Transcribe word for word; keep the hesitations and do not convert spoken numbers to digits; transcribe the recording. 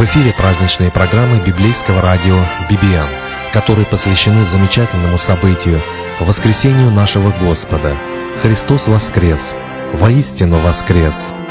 В эфире праздничные программы библейского радио би би эм, которые посвящены замечательному событию – воскресению нашего Господа. Христос воскрес! Воистину воскрес!